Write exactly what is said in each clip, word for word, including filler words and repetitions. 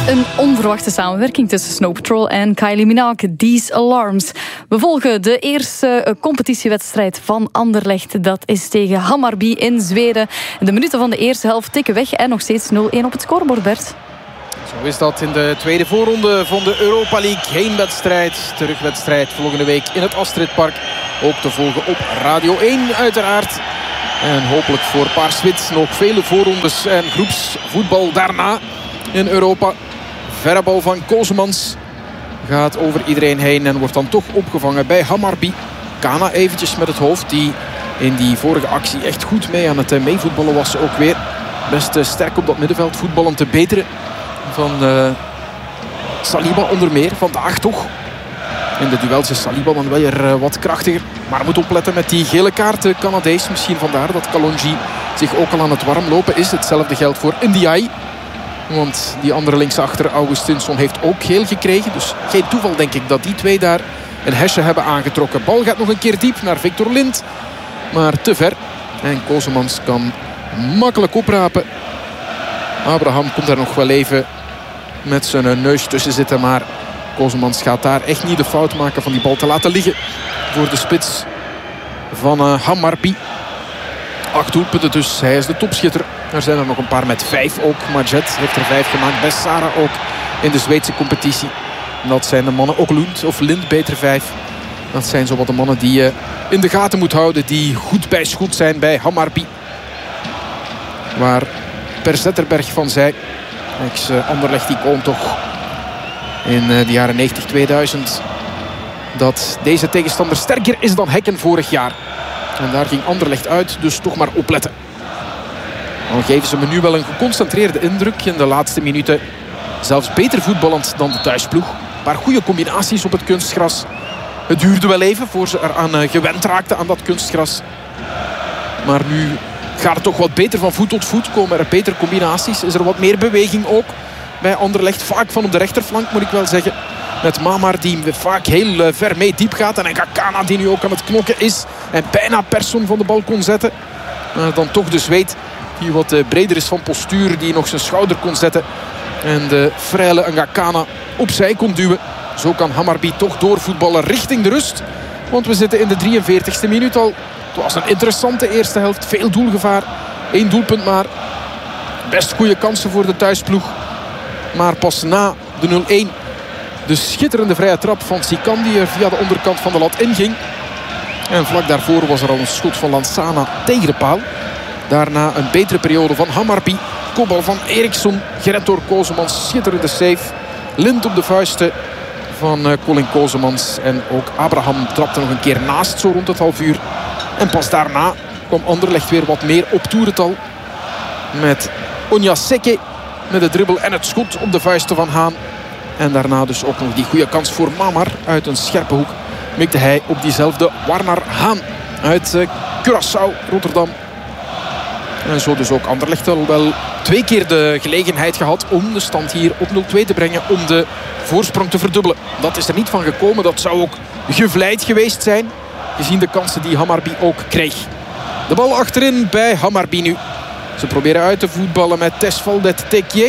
Een onverwachte samenwerking tussen Snow Patrol en Kylie Minogue, These Alarms. We volgen de eerste competitiewedstrijd van Anderlecht. Dat is tegen Hammarby in Zweden. De minuten van de eerste helft tikken weg en nog steeds nul een op het scorebord, Bert. Zo is dat in de tweede voorronde van de Europa League. Heenwedstrijd, terugwedstrijd volgende week in het Astridpark. Ook te volgen op Radio één uiteraard. En hopelijk voor Paars-Wit nog vele voorrondes en groepsvoetbal daarna in Europa. Verre bal van Kozemans gaat over iedereen heen en wordt dan toch opgevangen bij Hammarby. Kana eventjes met het hoofd, die in die vorige actie echt goed mee aan het meevoetballen was. Ook weer best sterk op dat middenveld, voetballen te beteren van uh, Saliba onder meer. Vandaag toch. In de duels is Saliba dan wel weer uh, wat krachtiger. Maar moet opletten met die gele kaart, de Canadees. Misschien vandaar dat Kalonji zich ook al aan het warm lopen is. Hetzelfde geldt voor Ndiaye. Want die andere linksachter, Augustinsson, heeft ook geel gekregen. Dus geen toeval denk ik dat die twee daar een hesje hebben aangetrokken. Bal gaat nog een keer diep naar Victor Lind. Maar te ver. En Kozemans kan makkelijk oprapen. Abraham komt daar nog wel even met zijn neus tussen zitten. Maar Kozemans gaat daar echt niet de fout maken van die bal te laten liggen. Voor de spits van uh, Hammarby. Acht doelpunten dus. Hij is de topschitter. Er zijn er nog een paar met vijf ook. Majet heeft er vijf gemaakt. Bessara ook in de Zweedse competitie. En dat zijn de mannen. ook Lund of Lind beter vijf. Dat zijn zo wat de mannen die je in de gaten moet houden. Die goed bij schot zijn bij Hammarby. Waar Per Zetterberg van zei. Ex-Anderlecht-icoon toch. In de jaren negentig tweeduizend. Dat deze tegenstander sterker is dan Hekken vorig jaar. En daar ging Anderlecht uit. Dus toch maar opletten. Dan geven ze me nu wel een geconcentreerde indruk in de laatste minuten. Zelfs beter voetballend dan de thuisploeg. Een paar goede combinaties op het kunstgras. Het duurde wel even voor ze eraan gewend raakten aan dat kunstgras. Maar nu gaat het toch wat beter van voet tot voet. Komen er betere combinaties. Is er wat meer beweging ook bij Anderlecht. Vaak van op de rechterflank moet ik wel zeggen. Met Mamar die vaak heel ver mee diep gaat. En Gakana die nu ook aan het knokken is. En bijna Persson van de bal kon zetten. Maar dan toch de Zweed. Die wat breder is van postuur. Die nog zijn schouder kon zetten. En de frêle Ngakana opzij kon duwen. Zo kan Hammarby toch doorvoetballen richting de rust. Want we zitten in de drieënveertigste minuut al. Het was een interessante eerste helft. Veel doelgevaar. Eén doelpunt maar. Best goede kansen voor de thuisploeg. Maar pas na de nul één. De schitterende vrije trap van Sikan die er via de onderkant van de lat inging. En vlak daarvoor was er al een schot van Lansana tegen de paal. Daarna een betere periode van Hammarby. Kopbal van Eriksson. Gered door Kozemans. Schitterende save. Lind op de vuisten van uh, Colin Kozemans. En ook Abraham trapte nog een keer naast zo rond het half uur. En pas daarna kwam Anderlecht weer wat meer op toerental. Met Onyaseke met de dribbel en het schot op de vuisten van Haan. En daarna dus ook nog die goede kans voor Mamar. Uit een scherpe hoek mikte hij op diezelfde Warnar Haan. Uit uh, Curaçao, Rotterdam. En zo dus ook Anderlecht al wel twee keer de gelegenheid gehad om de stand hier op nul twee te brengen. Om de voorsprong te verdubbelen. Dat is er niet van gekomen. Dat zou ook gevleid geweest zijn. Gezien de kansen die Hammarby ook kreeg. De bal achterin bij Hammarby nu. Ze proberen uit te voetballen met Tesfaldet Tekje.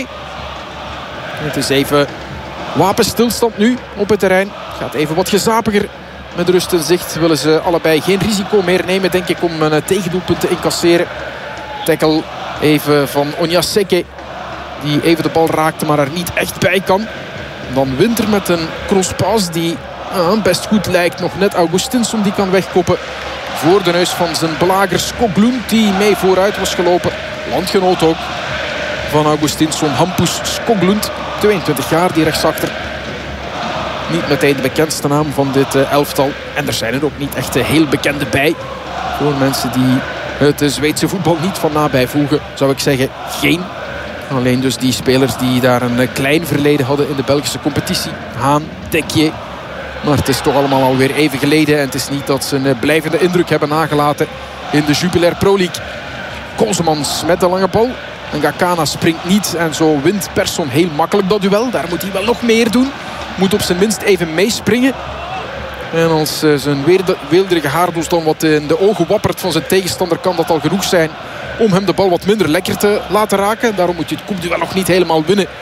Het is even wapenstilstand nu op het terrein. Gaat even wat gezapiger. Met rust in zicht willen ze allebei geen risico meer nemen, denk ik, om een tegendoelpunt te incasseren. Tackle even van Onyaseke. Die even de bal raakte, maar er niet echt bij kan. Dan Winter met een crosspas die ah, best goed lijkt. Nog net Augustinsson die kan wegkoppen. Voor de neus van zijn belager Skoglund die mee vooruit was gelopen. Landgenoot ook van Augustinsson. Hampus Skoglund, tweeëntwintig jaar, die rechtsachter. Niet meteen de bekendste naam van dit uh, elftal. En er zijn er ook niet echt uh, heel bekende bij. Voor mensen die het uh, Zweedse voetbal niet van nabij volgen, zou ik zeggen geen. Alleen dus die spelers die daar een uh, klein verleden hadden in de Belgische competitie. Haan, Tekje. Maar het is toch allemaal alweer even geleden. En het is niet dat ze een uh, blijvende indruk hebben nagelaten in de Jupiler Pro League. Kozemans met de lange bal. En Gakana springt niet. En zo wint Persson heel makkelijk dat duel. Daar moet hij wel nog meer doen. Moet op zijn minst even meespringen. En als uh, zijn weelderige haardos dan wat in de ogen wappert van zijn tegenstander, kan dat al genoeg zijn om hem de bal wat minder lekker te laten raken. Daarom moet je het kopduel nog niet helemaal winnen.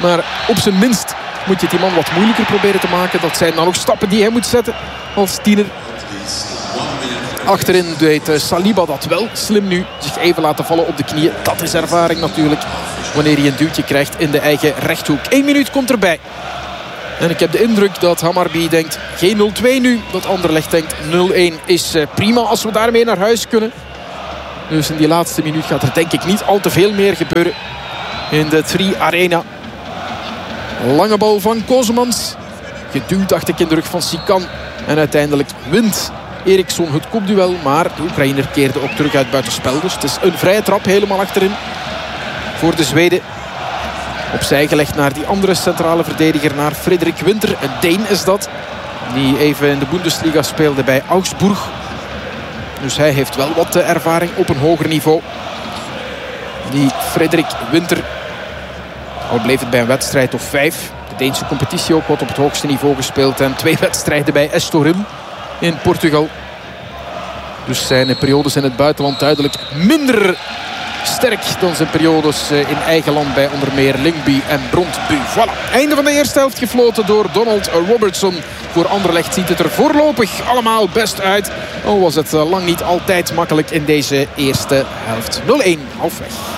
Maar op zijn minst moet je die man wat moeilijker proberen te maken. Dat zijn dan ook stappen die hij moet zetten als tiener. Achterin deed Saliba dat wel slim nu. Zich even laten vallen op de knieën. Dat is ervaring natuurlijk. Wanneer hij een duwtje krijgt in de eigen rechthoek. Eén minuut komt erbij. En ik heb de indruk dat Hammarby denkt geen nul twee nu. Dat Anderlecht denkt nul een is prima als we daarmee naar huis kunnen. Dus in die laatste minuut gaat er denk ik niet al te veel meer gebeuren. In de Three Arena. Lange bal van Kozemans. Geduwd dacht ik in de rug van Sikan. En uiteindelijk wint Eriksson het kopduel. Maar de Oekraïner keerde ook terug uit buitenspel. Dus het is een vrije trap helemaal achterin. Voor de Zweden. Opzij gelegd naar die andere centrale verdediger. Naar Frederik Winter. Een Deen is dat. Die even in de Bundesliga speelde bij Augsburg. Dus hij heeft wel wat ervaring op een hoger niveau. Die Frederik Winter. Al bleef het bij een wedstrijd of vijf. De Deense competitie ook wat op het hoogste niveau gespeeld. En twee wedstrijden bij Estoril in Portugal. Dus zijn periodes in het buitenland duidelijk minder sterk dan zijn periodes in eigen land bij onder meer Lyngby en Brøndby. Voilà. Einde van de eerste helft gefloten door Donald Robertson. Voor Anderlecht ziet het er voorlopig allemaal best uit. Al was het lang niet altijd makkelijk in deze eerste helft. nul een halfweg.